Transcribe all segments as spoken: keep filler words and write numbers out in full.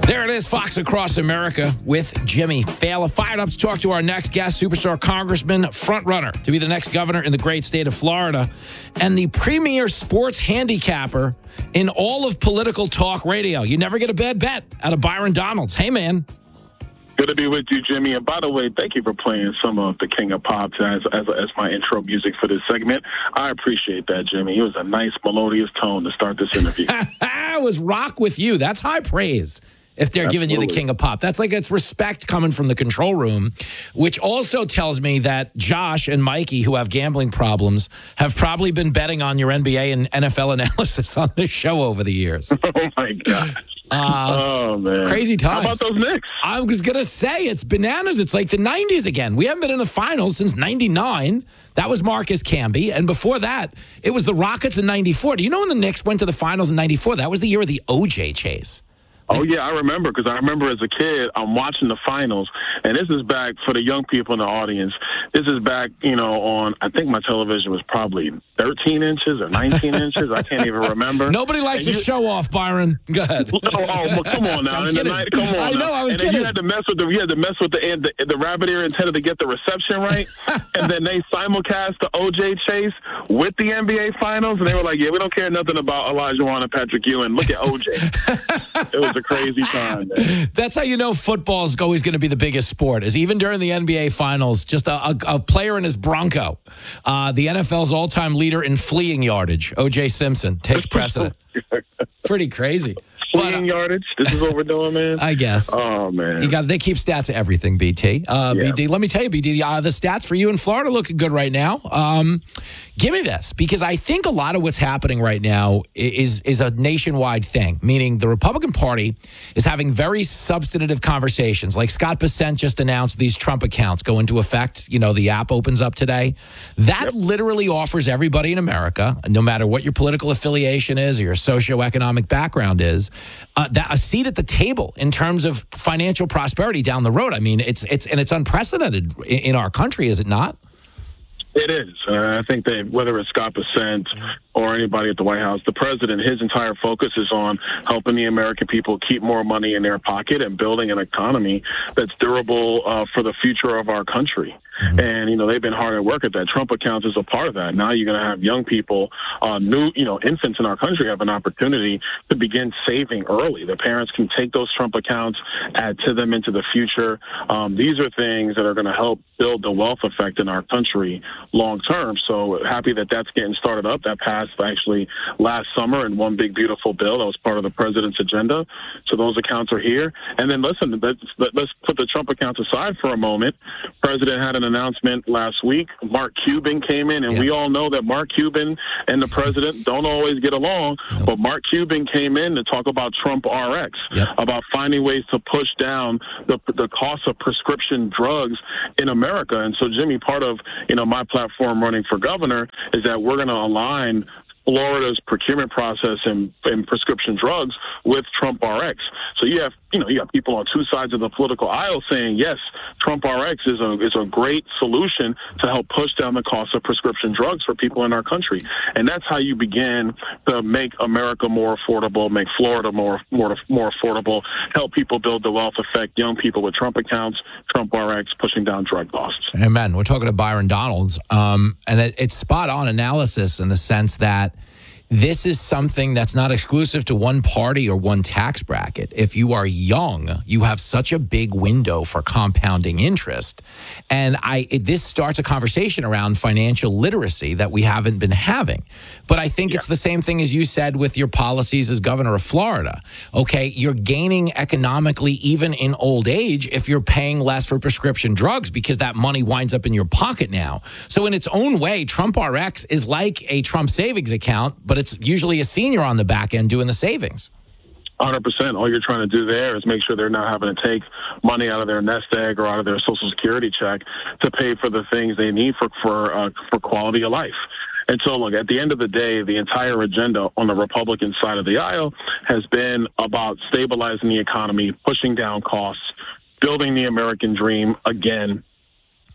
There it is, Fox Across America with Jimmy Fallon. Fired up to talk to our next guest, superstar congressman, frontrunner to be the next governor in the great state of Florida, and the premier sports handicapper in all of political talk radio. You never get a bad bet out of Byron Donalds. Hey, man. Good to be with you, Jimmy. And by the way, thank you for playing some of the King of Pop as, as, as my intro music for this segment. I appreciate that, Jimmy. It was a nice, melodious tone to start this interview. It was rock with you. That's high praise. If they're Absolutely. Giving you the King of Pop, that's like it's respect coming from the control room, which also tells me that Josh and Mikey, who have gambling problems, have probably been betting on your N B A and N F L analysis on this show over the years. Oh, my God. Uh, oh, man. Crazy times. How about those Knicks? I was going to say, it's bananas. It's like the nineties again. We haven't been in the finals since ninety-nine. That was Marcus Camby. And before that, it was the Rockets in ninety-four. Do you know when the Knicks went to the finals in ninety-four? That was the year of the O J chase. Oh, yeah, I remember, because I remember as a kid, I'm watching the finals, and this is back for the young people in the audience. This is back, you know, on, I think my television was probably thirteen inches or nineteen inches. I can't even remember. Nobody likes and to you, show off, Byron. Go ahead. Oh, oh come on now. In the night, come on I know, now. I was and kidding. Then you had to mess with the, you had to mess with the, the, the rabbit ear antenna to get the reception right, and then they simulcast the O J chase with the N B A finals, and they were like, yeah, we don't care nothing about Elijah Wan and Patrick Ewing. Look at O J. It was a crazy time, man. That's how you know football is always going to be the biggest sport, is even during the N B A finals, just a, a, a player in his Bronco. Uh, the N F L's all-time leader in fleeing yardage, O J Simpson, takes precedent. Pretty crazy. Fleeing uh, yardage? This is what we're doing, man? I guess. Oh, man. You got. They keep stats of everything, B T. Uh, yeah. B D, let me tell you, B D, uh, the stats for you in Florida looking good right now. Um, give me this, because I think a lot of what's happening right now is, is a nationwide thing, meaning the Republican Party is having very substantive conversations. Like Scott Bessent just announced these Trump accounts go into effect. You know, the app opens up today. That yep. literally offers everybody in America, no matter what your political affiliation is or your socioeconomic background is, Uh, that a seat at the table in terms of financial prosperity down the road. I mean, it's it's and it's unprecedented in, in our country, is it not? It is. Uh, I think that whether it's Scott Bessent or anybody at the White House, the president, his entire focus is on helping the American people keep more money in their pocket and building an economy that's durable uh, for the future of our country. Mm-hmm. And, you know, they've been hard at work at that. Trump accounts is a part of that. Now you're going to have young people, uh, new, you know, infants in our country have an opportunity to begin saving early. The parents can take those Trump accounts, add to them into the future. Um, these are things that are going to help build the wealth effect in our country long term. So happy that that's getting started up. That passed actually last summer in one big, beautiful bill that was part of the president's agenda. So those accounts are here. And then listen, let's, let's put the Trump accounts aside for a moment. President had an announcement last week. Mark Cuban came in, and yeah. we all know that Mark Cuban and the president don't always get along. Yep. But Mark Cuban came in to talk about Trump R X, yep. about finding ways to push down the the cost of prescription drugs in America. And so, Jimmy, part of you know my platform running for governor is that we're going to align Florida's procurement process in, in prescription drugs with Trump R X. So you have, you know, you have people on two sides of the political aisle saying, yes, Trump R X is a is a great solution to help push down the cost of prescription drugs for people in our country. And that's how you begin to make America more affordable, make Florida more more more affordable, help people build the wealth effect, young people with Trump accounts, Trump R X, pushing down drug costs. Amen. We're talking to Byron Donalds, um, and it, it's spot on analysis in the sense that this is something that's not exclusive to one party or one tax bracket. If you are young, you have such a big window for compounding interest. And I it, this starts a conversation around financial literacy that we haven't been having. But I think yeah. it's the same thing as you said with your policies as governor of Florida. Okay, you're gaining economically even in old age if you're paying less for prescription drugs because that money winds up in your pocket now. So in its own way, Trump R X is like a Trump savings account, but it's usually a senior on the back end doing the savings. one hundred percent. All you're trying to do there is make sure they're not having to take money out of their nest egg or out of their Social Security check to pay for the things they need for for uh, for quality of life. And so, look, at the end of the day, the entire agenda on the Republican side of the aisle has been about stabilizing the economy, pushing down costs, building the American dream again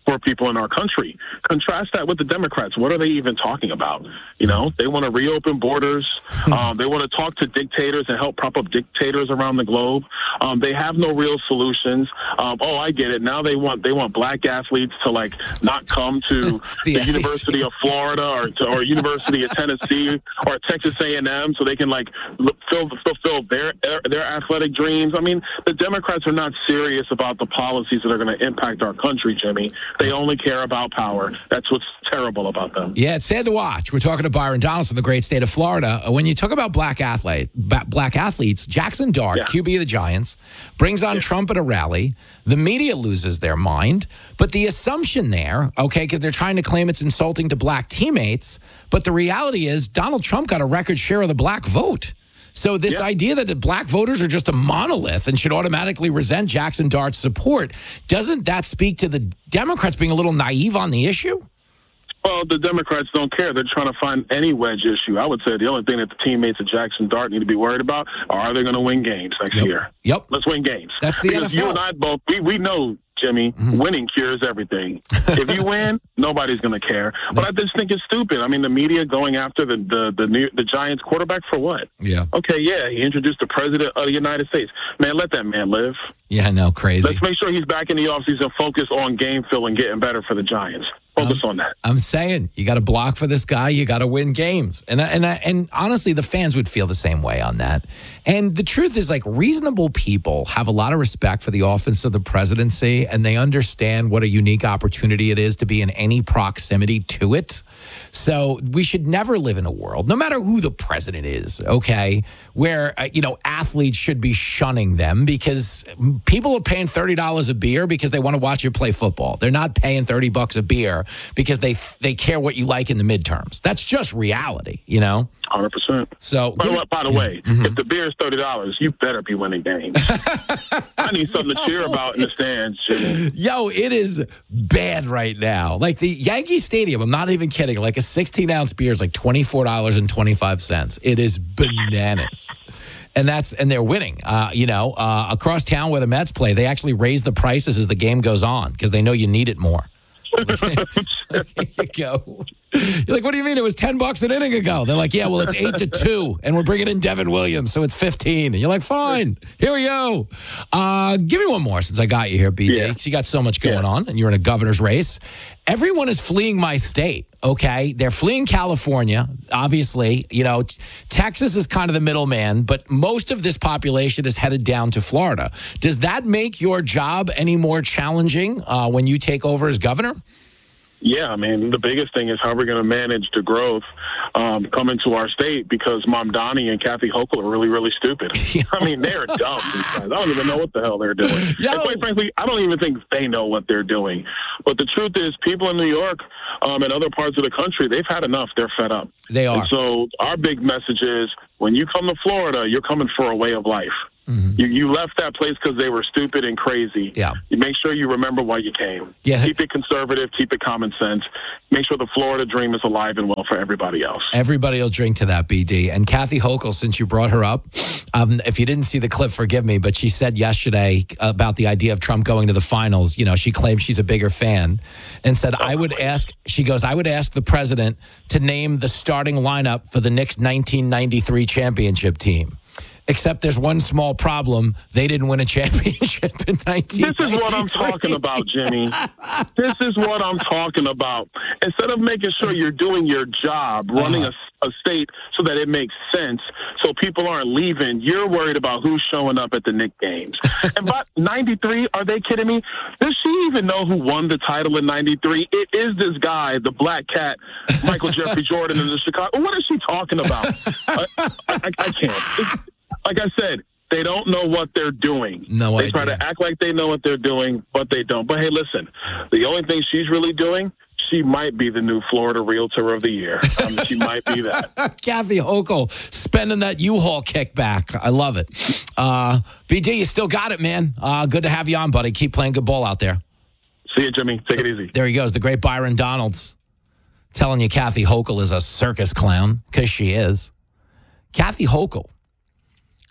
poor people in our country. Contrast that with the Democrats. What are they even talking about? You know, they want to reopen borders. Um, they want to talk to dictators and help prop up dictators around the globe. Um, they have no real solutions. Um, oh, I get it. Now they want they want black athletes to like not come to the, the University of Florida or to, or University of Tennessee or Texas A and M so they can like fulfill, fulfill their their athletic dreams. I mean, the Democrats are not serious about the policies that are going to impact our country, Jimmy. They only care about power. That's what's terrible about them. Yeah, it's sad to watch. We're talking to Byron Donaldson, the great state of Florida. When you talk about black athlete, black athletes, Jackson Dart, yeah. Q B of the Giants, brings on yeah. Trump at a rally. The media loses their mind. But the assumption there, okay, because they're trying to claim it's insulting to black teammates, but the reality is Donald Trump got a record share of the black vote. So this yeah. idea that the black voters are just a monolith and should automatically resent Jackson Dart's support, doesn't that speak to the Democrats being a little naive on the issue? Well, the Democrats don't care. They're trying to find any wedge issue. I would say the only thing that the teammates of Jackson Dart need to be worried about are, are they going to win games next yep. year? Yep. Let's win games. That's the because N F L. You and I both, we, we know, Jimmy, mm-hmm. winning cures everything. If you win, nobody's going to care. But I just think it's stupid. I mean, the media going after the the the, new, the Giants quarterback for what? Yeah. Okay, yeah, he introduced the president of the United States. Man, let that man live. Yeah, no, crazy. Let's make sure he's back in the offseason, focus on game fill and getting better for the Giants. Focus I'm, on that. I'm saying you got to block for this guy. You got to win games. And, and, and honestly, the fans would feel the same way on that. And the truth is, like, reasonable people have a lot of respect for the office of the presidency, and they understand what a unique opportunity it is to be in any proximity to it. So we should never live in a world, no matter who the president is, okay, where, uh, you know, athletes should be shunning them because people are paying thirty dollars a beer because they want to watch you play football. They're not paying thirty bucks a beer because they they care what you like in the midterms. That's just reality, you know? one hundred percent. So, by, the, by the way, mm-hmm. if the beer is thirty dollars, you better be winning games. I need something to cheer about in the stands, Jimmy. Yo, it is bad right now. Like the Yankee Stadium, I'm not even kidding, like a sixteen-ounce beer is like twenty-four dollars and twenty-five cents. It is bananas. And that's and they're winning. Uh, you know, uh, across town where the Mets play, they actually raise the prices as the game goes on because they know you need it more. There you go. You're like, what do you mean? It was ten bucks an inning ago. They're like, yeah, well, it's eight to two, and we're bringing in Devin Williams, so it's fifteen. And you're like, fine, here we go. Uh, give me one more since I got you here, B D. Yeah. Because you got so much going yeah. on, and you're in a governor's race. Everyone is fleeing my state. Okay, they're fleeing California. Obviously, you know, t- Texas is kind of the middleman, but most of this population is headed down to Florida. Does that make your job any more challenging uh, when you take over as governor? Yeah, I mean, the biggest thing is how we're going to manage the growth um, coming to our state because Mom Donnie and Kathy Hochul are really, really stupid. I mean, they're dumb. These guys. I don't even know what the hell they're doing. Yo. And quite frankly, I don't even think they know what they're doing. But the truth is, people in New York um, and other parts of the country, they've had enough. They're fed up. They are. And so our big message is when you come to Florida, you're coming for a way of life. Mm-hmm. You, you left that place because they were stupid and crazy. Yeah. You make sure you remember why you came. Yeah. Keep it conservative. Keep it common sense. Make sure the Florida dream is alive and well for everybody else. Everybody will drink to that, B D. And Kathy Hochul, since you brought her up, um, if you didn't see the clip, forgive me, but she said yesterday about the idea of Trump going to the finals. You know, she claims she's a bigger fan and said, oh, I would please. ask, she goes, I would ask the president to name the starting lineup for the Knicks nineteen ninety-three championship team. Except there's one small problem. They didn't win a championship in nineteen ninety-three. This is what I'm talking about, Jimmy. This is what I'm talking about. Instead of making sure you're doing your job, running uh-huh. a, a state so that it makes sense, so people aren't leaving, you're worried about who's showing up at the Knicks games. And by ninety-three, are they kidding me? Does she even know who won the title in ninety-three? It is this guy, the black cat, Michael Jeffrey Jordan in the Chicago. What is she talking about? I, I, I can't. It's, like I said, they don't know what they're doing. No they idea. try to act like they know what they're doing, but they don't. But hey, listen, the only thing she's really doing, she might be the new Florida Realtor of the Year. Um, she might be that. Kathy Hochul spending that U-Haul kickback. I love it. Uh, B D, you still got it, man. Uh, good to have you on, buddy. Keep playing good ball out there. See you, Jimmy. Take it easy. There he goes, the great Byron Donalds. Telling you Kathy Hochul is a circus clown, because she is. Kathy Hochul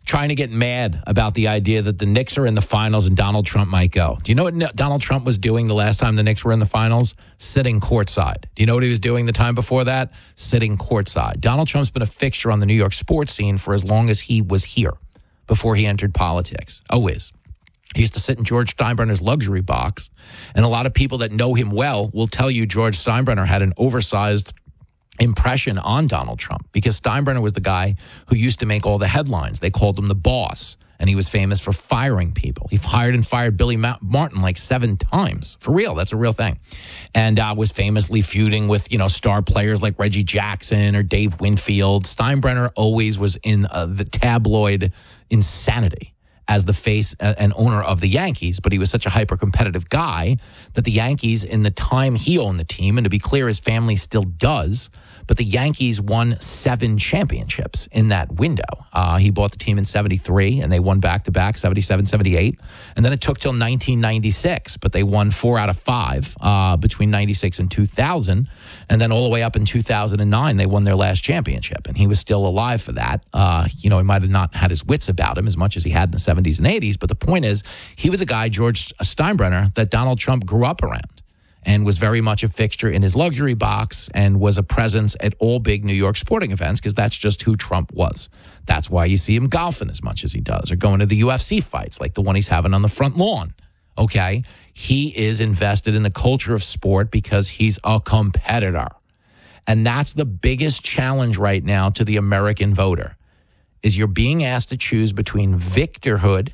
trying to get mad about the idea that the Knicks are in the finals and Donald Trump might go. Do you know what Donald Trump was doing the last time the Knicks were in the finals? Sitting courtside. Do you know what he was doing the time before that? Sitting courtside. Donald Trump's been a fixture on the New York sports scene for as long as he was here, before he entered politics. Always. He used to sit in George Steinbrenner's luxury box, and a lot of people that know him well will tell you George Steinbrenner had an oversized impression on Donald Trump, because Steinbrenner was the guy who used to make all the headlines. They called him the boss, and he was famous for firing people. He fired and fired Billy Martin like seven times. For real, that's a real thing. And uh, was famously feuding with, you know, star players like Reggie Jackson or Dave Winfield. Steinbrenner always was in uh, the tabloid insanity as the face and owner of the Yankees, but he was such a hyper-competitive guy that the Yankees, in the time he owned the team, and to be clear, his family still does, but the Yankees won seven championships in that window. Uh, he bought the team in seventy-three, and they won back-to-back, seventy-seven, seventy-eight, and then it took till nineteen ninety-six, but they won four out of five uh, between ninety-six and two thousand, and then all the way up in two thousand nine, they won their last championship, and he was still alive for that. Uh, you know, he might have not had his wits about him as much as he had in the seventies and eighties, but the point is, he was a guy, George Steinbrenner, that Donald Trump grew up around and was very much a fixture in his luxury box and was a presence at all big New York sporting events, because that's just who Trump was. That's why you see him golfing as much as he does, or going to the U F C fights like the one he's having on the front lawn. Okay? He is invested in the culture of sport because he's a competitor. And that's the biggest challenge right now to the American voter, is you're being asked to choose between victorhood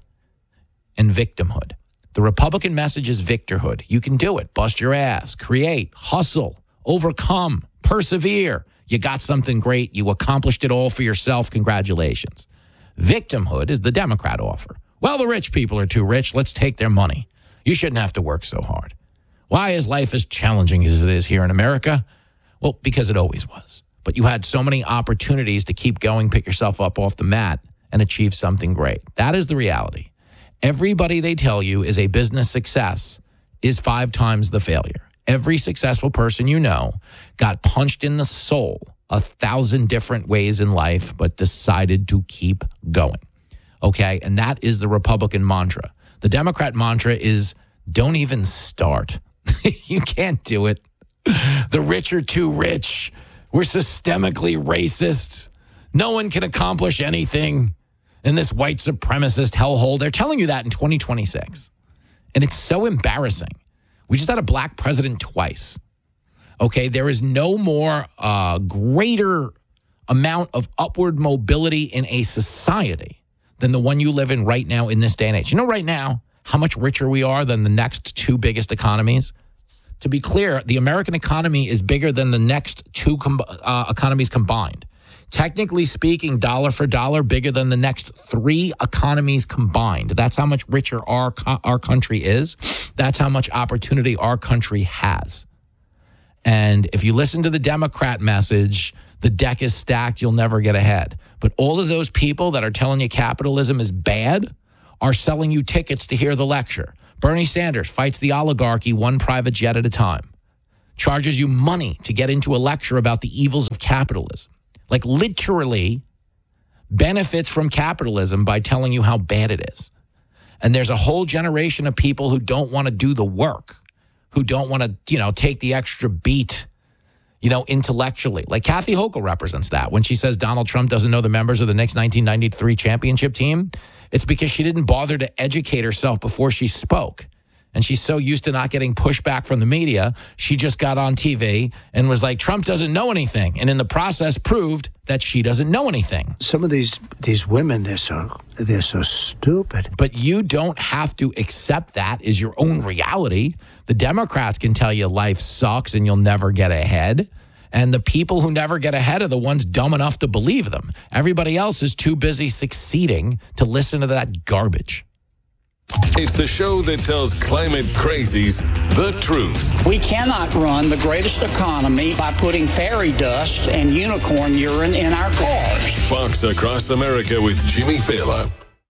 and victimhood. The Republican message is victorhood. You can do it. Bust your ass. Create. Hustle. Overcome. Persevere. You got something great. You accomplished it all for yourself. Congratulations. Victimhood is the Democrat offer. Well, the rich people are too rich. Let's take their money. You shouldn't have to work so hard. Why is life as challenging as it is here in America? Well, because it always was. But you had so many opportunities to keep going, pick yourself up off the mat, and achieve something great. That is the reality. Everybody they tell you is a business success is five times the failure. Every successful person you know got punched in the soul a thousand different ways in life, but decided to keep going. Okay? And that is the Republican mantra. The Democrat mantra is, don't even start. You can't do it. The rich are too rich. We're systemically racist. No one can accomplish anything in this white supremacist hellhole. They're telling you that in twenty twenty-six. And it's so embarrassing. We just had a black president twice. Okay, there is no more uh, greater amount of upward mobility in a society than the one you live in right now in this day and age. You know right now how much richer we are than the next two biggest economies? To be clear, the American economy is bigger than the next two com- uh, economies combined. Technically speaking, dollar for dollar, bigger than the next three economies combined. That's how much richer our co- our country is. That's how much opportunity our country has. And if you listen to the Democrat message, the deck is stacked, you'll never get ahead. But all of those people that are telling you capitalism is bad are selling you tickets to hear the lecture. Bernie Sanders fights the oligarchy one private jet at a time. Charges you money to get into a lecture about the evils of capitalism. Like literally benefits from capitalism by telling you how bad it is. And there's a whole generation of people who don't want to do the work, who don't want to, you know, take the extra beat, you know, intellectually. Like Kathy Hochul represents that. When she says Donald Trump doesn't know the members of the Knicks nineteen ninety-three championship team, it's because she didn't bother to educate herself before she spoke. And she's so used to not getting pushback from the media, she just got on T V and was like, Trump doesn't know anything. And in the process proved that she doesn't know anything. Some of these these women, they're so they're so stupid. But you don't have to accept that as your own reality. The Democrats can tell you life sucks and you'll never get ahead. And the people who never get ahead are the ones dumb enough to believe them. Everybody else is too busy succeeding to listen to that garbage. It's the show that tells climate crazies the truth. We cannot run the greatest economy by putting fairy dust and unicorn urine in our cars. Fox Across America with Jimmy Fallon.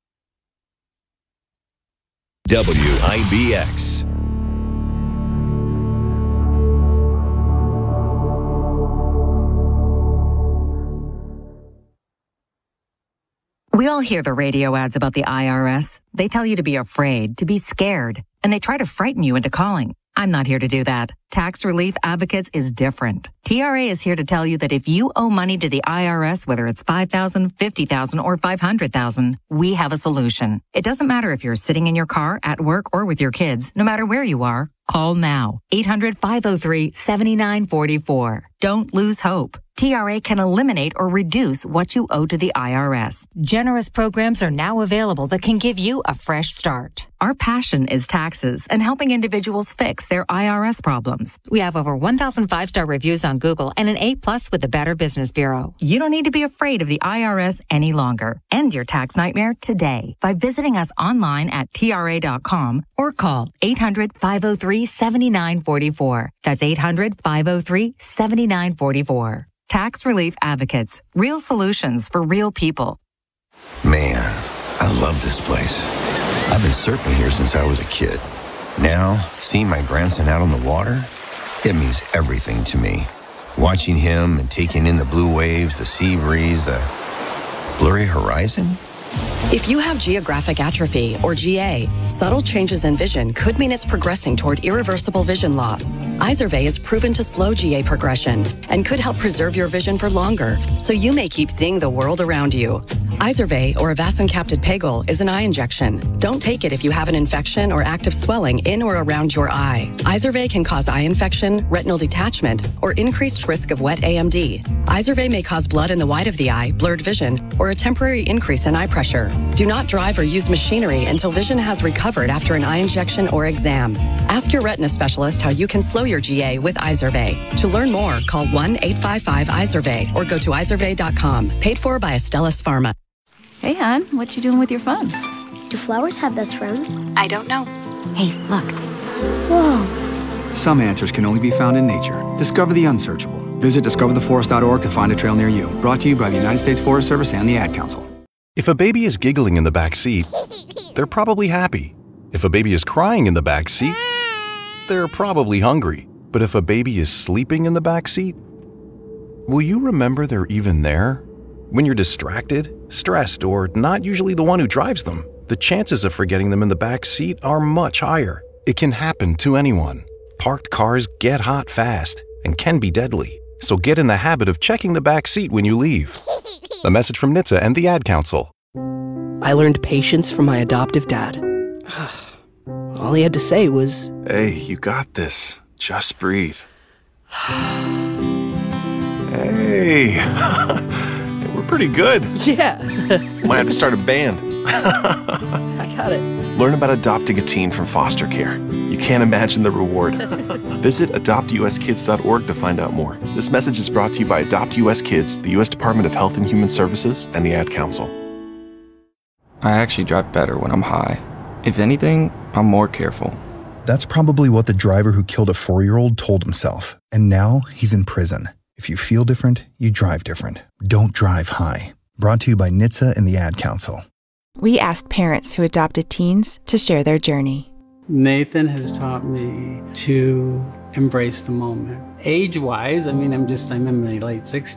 W I B X. We all hear the radio ads about the I R S. They tell you to be afraid, to be scared, and they try to frighten you into calling. I'm not here to do that. Tax Relief Advocates is different. T R A is here to tell you that if you owe money to the I R S, whether it's five thousand dollars, fifty thousand dollars, or five hundred thousand dollars, we have a solution. It doesn't matter if you're sitting in your car, at work, or with your kids. No matter where you are, call now. eight hundred, five oh three, seven nine four four. Don't lose hope. T R A can eliminate or reduce what you owe to the I R S. Generous programs are now available that can give you a fresh start. Our passion is taxes and helping individuals fix their I R S problems. We have over one thousand five-star reviews on Google and an A plus with the Better Business Bureau. You don't need to be afraid of the I R S any longer. End your tax nightmare today by visiting us online at T R A dot com or call eight hundred, five oh three, seven nine four four. That's eight hundred, five oh three, seven nine four four. Tax Relief Advocates. Real solutions for real people. Man, I love this place. I've been surfing here since I was a kid. Now, seeing my grandson out on the water, it means everything to me. Watching him and taking in the blue waves, the sea breeze, the blurry horizon. If you have geographic atrophy, or G A, subtle changes in vision could mean it's progressing toward irreversible vision loss. Izervay is proven to slow G A progression and could help preserve your vision for longer, so you may keep seeing the world around you. Izervay, or avacincaptad pegol, is an eye injection. Don't take it if you have an infection or active swelling in or around your eye. Izervay can cause eye infection, retinal detachment, or increased risk of wet A M D. Izervay may cause blood in the white of the eye, blurred vision, or a temporary increase in eye pressure. Do not drive or use machinery until vision has recovered after an eye injection or exam. Ask your retina specialist how you can slow your G A with Izervay. To learn more, call one eight five five Izervay or go to izervay dot com. Paid for by Astellas Pharma. Hey, hon, what you doing with your phone? Do flowers have best friends? I don't know. Hey, look. Whoa. Some answers can only be found in nature. Discover the unsearchable. Visit discover the forest dot org to find a trail near you. Brought to you by the United States Forest Service and the Ad Council. If a baby is giggling in the back seat, they're probably happy. If a baby is crying in the back seat, they're probably hungry. But if a baby is sleeping in the back seat, will you remember they're even there? When you're distracted, stressed, or not usually the one who drives them, the chances of forgetting them in the back seat are much higher. It can happen to anyone. Parked cars get hot fast and can be deadly. So get in the habit of checking the back seat when you leave. A message from N H T S A and the Ad Council. I learned patience from my adoptive dad. All he had to say was, "Hey, you got this. Just breathe." Hey, we're pretty good. Yeah. Might have to start a band. I got it. Learn about adopting a teen from foster care. You can't imagine the reward. Visit adopt u s kids dot org to find out more. This message is brought to you by Adopt U S Kids, the U S Department of Health and Human Services, and the Ad Council. I actually drive better when I'm high. If anything, I'm more careful. That's probably what the driver who killed a four-year-old told himself, and now he's in prison. If you feel different, you drive different. Don't drive high. Brought to you by N H T S A and the Ad Council. We asked parents who adopted teens to share their journey. Nathan has taught me to embrace the moment. Age-wise, I mean, I'm just, I'm in my late sixties.